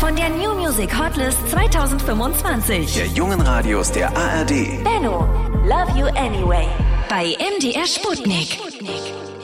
von der New Music Hotlist 2025. Der jungen Radios der ARD. Benno, Love You Anyway. Bei MDR Sputnik.